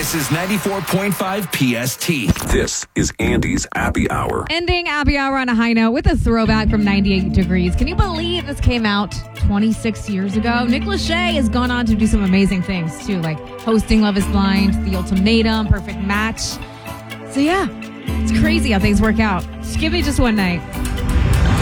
This is 94.5 PST. This is Andy's Happy Hour. Ending Happy Hour on a high note with a throwback from 98 Degrees. Can you believe this came out 26 years ago? Nick Lachey has gone on to do some amazing things, too, like hosting Love is Blind, The Ultimatum, Perfect Match. So, yeah, it's crazy how things work out. Just give me just one night.